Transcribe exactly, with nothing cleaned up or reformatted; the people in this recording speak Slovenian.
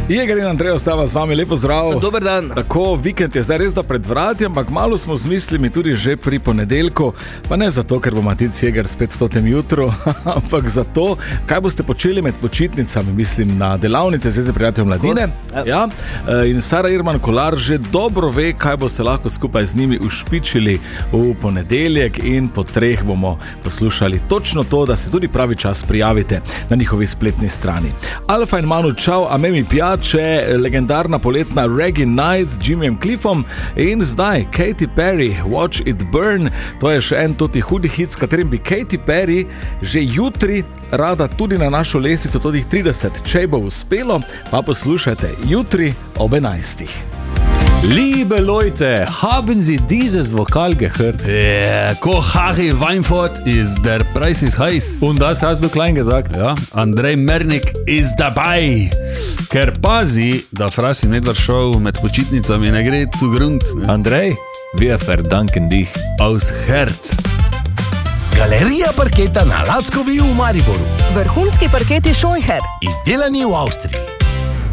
Jeger in Andrej ostava z vami, lepo zdrav. Dober dan. Tako, vikend je zdaj res da pred vrati, ampak malo smo z mislimi tudi že pri ponedeljku. Pa ne zato, ker bo Matic Jeger spet v tem jutru, ampak zato, kaj boste počeli med počitnicami, mislim na delavnice Zveze prijateljev mladine. Ja. In Sara Irman Kolar že dobro ve, kaj boste lahko skupaj z njimi ušpičili v ponedeljek, in po treh bomo poslušali točno to, da se tudi pravi čas prijavite na njihovi spletni strani. Alfa in Manu čau, a me mi piače, legendarna poletna Reggae Night z Jimmyjem Cliffom in zdaj Katy Perry, Watch It Burn. To je še en toti hudi hit, s katerim bi Katy Perry že jutri rada tudi na našo lestvico totih trideset. Če bo uspelo, pa poslušajte jutri ob enajstih. Liebe Leute, haben Sie dieses Vokal gehört? Ja, Koch Harry Weinfurt ist der Preis ist heiß. Und das hast du klein gesagt. Ja, Andrej Mernik ist dabei. Ker pazi, da Frasi Nedler Show med počitnicami ne gre zu Grund. Ne? Andrej, wir verdanken dich. Aus Herz. Galerija parketa na Lackovi v Mariboru. Vrhunski parketi Scheucher. Izdelani v Avstriji.